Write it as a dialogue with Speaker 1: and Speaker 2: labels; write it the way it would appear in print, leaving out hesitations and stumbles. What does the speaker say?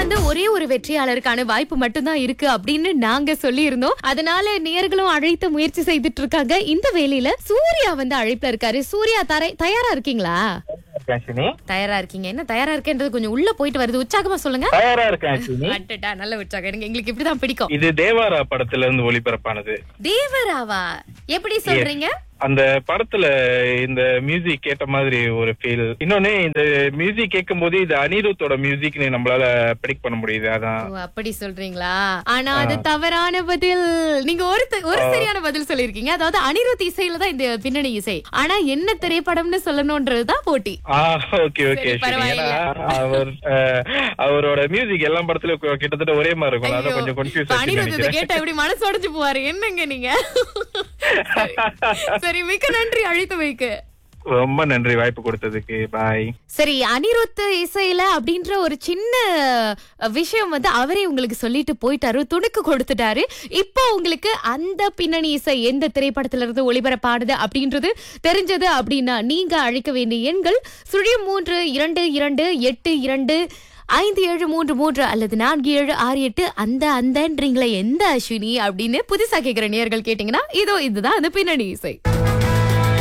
Speaker 1: வந்து ஒரே ஒரு வெற்றியாளருக்கான வாய்ப்பு மட்டும்தான் இருக்கு அப்படின்னு நாங்க சொல்லி இருந்தோம். அதனால நேயர்களும் அழைத்த முயற்சி செய்துட்டு இருக்காங்க. இந்த வேளையில சூர்யா வந்து அழைப்புல இருக்காரு. சூர்யா தயாரா இருக்கீங்களா? தயாரா இருக்கீங்க. என்ன தயாரா இருக்கேன்றது கொஞ்சம் உள்ள போயிட்டு வருது. உற்சாகமா சொல்லுங்க.
Speaker 2: தயாரா இருக்கேன்.
Speaker 1: அட்டடா, நல்ல உற்சாகம். எங்களுக்கு இப்படிதான் பிடிக்கும்.
Speaker 2: இது தேவாரா படத்துல இருந்து ஒளிபரப்பானது.
Speaker 1: தேவராவா? எப்படி சொல்றீங்க?
Speaker 2: அந்த படத்துல இந்த மியூசிக் கேட்ட மாதிரி ஒரு ஃபீல். இன்னொன்னு இந்த மியூசிக் கேட்கும் போது இது அனிருத்தோட மியூசிக்னு நம்மளால ப்ரெடிக்ட் பண்ண முடியுது. அதான்.
Speaker 1: அப்படி சொல்றீங்களா? ஆனா அது தவறான பதில். நீங்க ஒரு சரியான பதில் சொல்லிருக்கீங்க. அதாவது அனிருத் இசையில தான் இந்த பின்னணி இசை. ஆனா என்ன திரைப்படம்னு சொல்லணும்ன்றதுதான் போட்டி.
Speaker 2: Okay okay. அவரோட மியூசிக் எல்லா படத்துலயும் கிட்டத்தட்ட ஒரே மாதிரி இருக்கும். அத கொஞ்சம் கன்ஃபியூஸ் ஆச்சு.
Speaker 1: அனிருத் கேட்டா எப்படி மனசு உடைஞ்சு போவாரு. என்னங்க நீங்க? சரி, மிக்க நன்றி அழைத்து வைக்க.
Speaker 2: ரொம்ப நன்றி வாய்ப்பு கொடுத்ததுக்கு. பாய்.
Speaker 1: சரி, அனிருத் இசையில அப்படின்ற ஒரு சின்ன விஷயம் வந்து அவரே உங்களுக்கு சொல்லிட்டு போயிட்டாரு, துணுக்கு கொடுத்துட்டாரு. இப்போ உங்களுக்கு அந்த பின்னணி இசை எந்த திரைப்படத்துல இருந்து ஒளிபரப்பானது அப்படின்றது தெரிஞ்சது அப்படின்னா நீங்க அழைக்க வேண்டிய எண்கள் 0322825733 அல்லது 4768. அந்தன்றீங்களா எந்த அஸ்வினி அப்படின்னு புதுசா கேக்குற நேயர்கள் கேட்டீங்கன்னா இதுதான் அந்த பின்னணி இசை.